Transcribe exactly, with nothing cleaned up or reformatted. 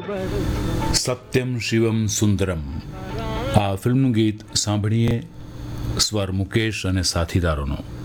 સત્યમ શિવમ સુંદરમ આ ફિલ્મનું ગીત સાંભળીએ સ્વર મુકેશ અને સાથીદારોનો.